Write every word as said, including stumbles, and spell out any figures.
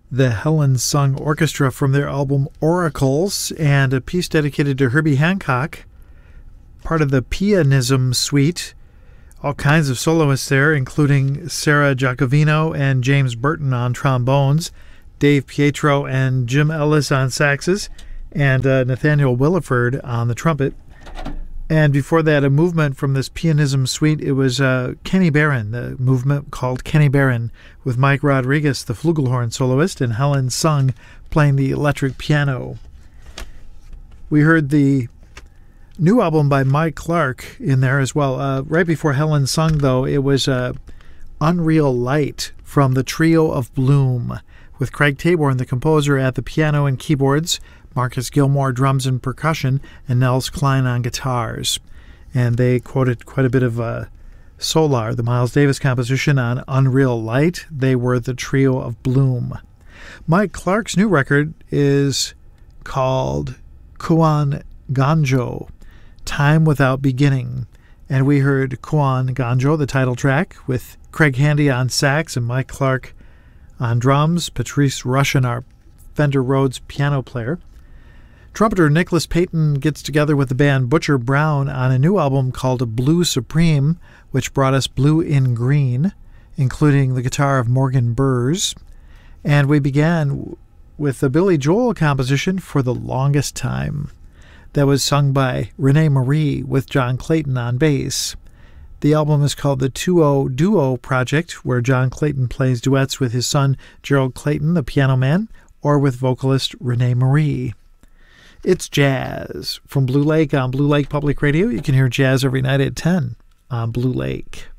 the Helen Sung Orchestra from their album Oracles, and a piece dedicated to Herbie Hancock, part of the Pianism Suite. All kinds of soloists there, including Sarah Giacovino and James Burton on trombones, Dave Pietro and Jim Ellis on saxes, and uh, Nathaniel Williford on the trumpet. And before that, a movement from this Pianism Suite, it was uh, Kenny Barron, the movement called Kenny Barron, with Mike Rodriguez, the flugelhorn soloist, and Helen Sung playing the electric piano. We heard the new album by Mike Clark in there as well. Uh, right before Helen Sung, though, it was uh, Unreal Light from the Trio of Bloom, with Craig Taborn, the composer, at the piano and keyboards, Marcus Gilmore drums and percussion, and Nels Klein on guitars. And they quoted quite a bit of uh, Solar, the Miles Davis composition, on Unreal Light. They were the Trio of Bloom. Mike Clark's new record is called Kuan Ganjo, Time Without Beginning. And we heard Kuan Ganjo, the title track, with Craig Handy on sax and Mike Clark on drums, Patrice Rushen, our Fender Rhodes piano player. Trumpeter Nicholas Payton gets together with the band Butcher Brown on a new album called Blue Supreme, which brought us Blue in Green, including the guitar of Morgan Burrs. And we began with the Billy Joel composition For the Longest Time. That was sung by Renee Marie with John Clayton on bass. The album is called the two oh Duo Project, where John Clayton plays duets with his son Gerald Clayton, the piano man, or with vocalist Renee Marie. It's jazz from Blue Lake on Blue Lake Public Radio. You can hear jazz every night at ten on Blue Lake.